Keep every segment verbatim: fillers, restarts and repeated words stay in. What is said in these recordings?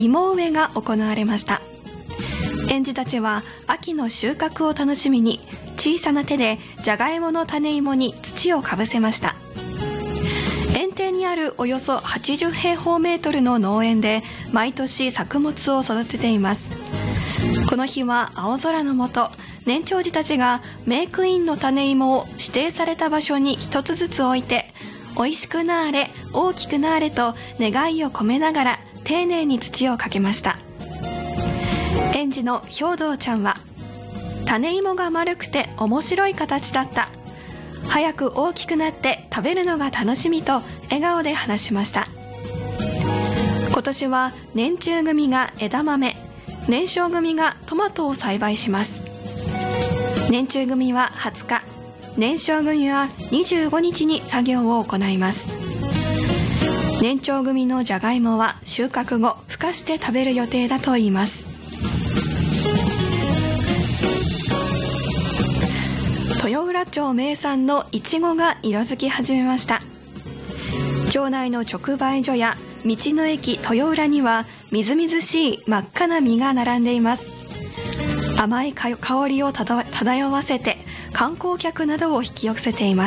芋植えが行われました。園児たちは秋の収穫を楽しみに小さな手でじゃがいもの種芋に土をかぶせました。園庭にあるおよそはちじゅうへいほうメートルの農園で毎年作物を育てています。この日は青空の下、年長児たちがメイクインの種芋を指定された場所に一つずつ置いて、おいしくなーれ、大きくなーれと願いを込めながら丁寧に土をかけました。園児の兵道ちゃんは、種芋が丸くて面白い形だった。早く大きくなって食べるのが楽しみと笑顔で話しました。今年は年中組が枝豆、年少組がトマトを栽培します。年中組ははつか、年少組はにじゅうごにちに作業を行います。年長組のじゃがいもは収穫後ふかして食べる予定だといいます。豊浦町名産のいちごが色づき始めました。町内の直売所や道の駅豊浦にはみずみずしい真っ赤な実が並んでいます。甘い香りを漂わせて観光客などを引き寄せています。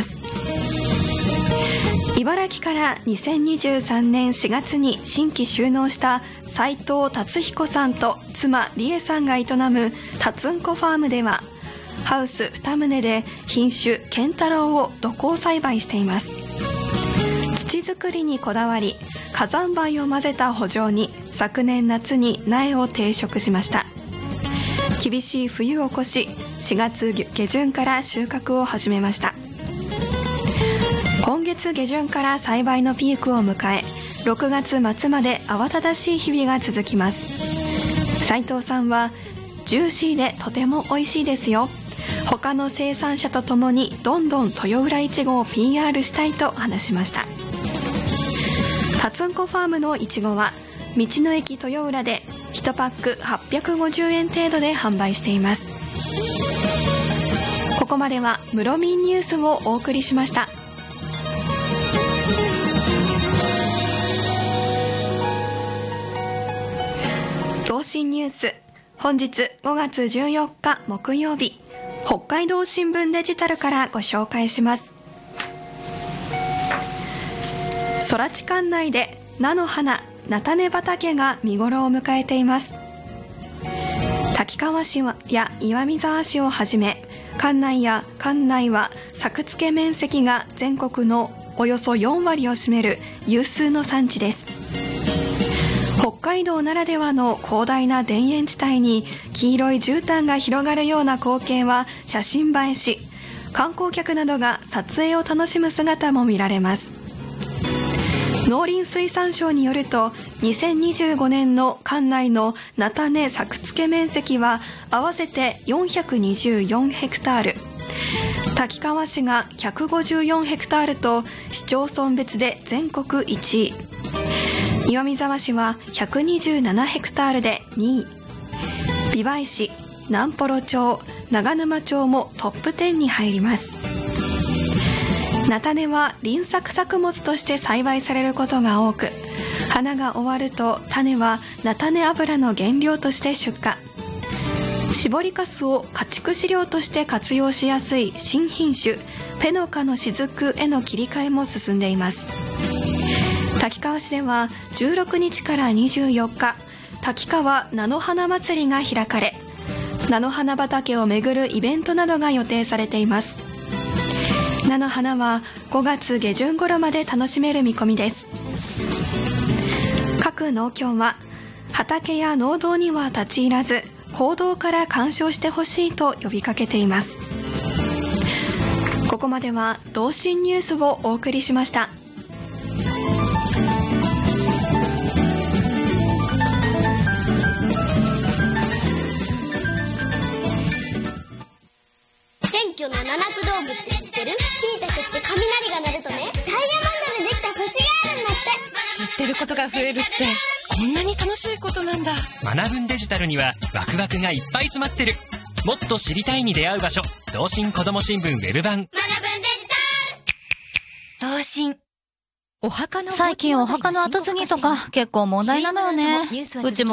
茨城からにせんにじゅうさんねんしがつに新規就農した斉藤達彦さんと妻理恵さんが営むたつんこファームでは、ハウスにとうで品種健太郎を土耕栽培しています。土作りにこだわり、火山灰を混ぜた圃場に昨年夏に苗を定植しました。厳しい冬を越し、しがつげじゅんから収穫を始めました。今月下旬から栽培のピークを迎え、ろくがつまつまで慌ただしい日々が続きます。斉藤さんは、ジューシーでとても美味しいですよ。他の生産者とともにどんどん豊浦いちごを ピーアール したいと話しました。たつんこファームのいちごは道の駅豊浦でいちパックはっぴゃくごじゅうえん程度で販売しています。ここまではむろみんニュースをお送りしました。同心ニュース、本日ごがつじゅうよっか木曜日、北海道新聞デジタルからご紹介します。空知管内で菜の花、菜種畑が見頃を迎えています。滝川市や岩見沢市をはじめ、管内や管内は作付面積が全国のおよそよんわりを占める有数の産地です。北海道ならではの広大な田園地帯に黄色い絨毯が広がるような光景は写真映えし、観光客などが撮影を楽しむ姿も見られます。農林水産省によると、にせんにじゅうごねんの管内の菜種作付面積は合わせてよんひゃくにじゅうよんヘクタール、滝川市がひゃくごじゅうよんヘクタールと市町村別で全国いちい、岩見沢市はひゃくにじゅうななヘクタールでにい、美唄市、南幌町、長沼町もトップじゅうに入ります。菜種は輪作作物として栽培されることが多く、花が終わると種は菜種油の原料として出荷。搾りかすを家畜飼料として活用しやすい新品種ペノカの雫への切り替えも進んでいます。滝川市ではじゅうろくにちからにじゅうよっか、滝川菜の花祭りが開かれ、菜の花畑を巡るイベントなどが予定されています。菜の花はごがつげじゅん頃まで楽しめる見込みです。各農協は畑や農道には立ち入らず、公道から鑑賞してほしいと呼びかけています。ここまでは同心ニュースをお送りしました。 選挙の七つ道具って知ってる？しいたけって雷が鳴るとね、ダイヤモンドでできた星があるんだって。 知ってることが増えるってこんなに楽しいことなんだ。 学ぶんデジタルにはワクワクがいっぱい詰まってる。もっと知りたいに出会う場所、同心こども新聞ウェブ版。 学ぶんデジタル。 同心。 最近お墓の後継ぎとか結構問題なのよね。うちも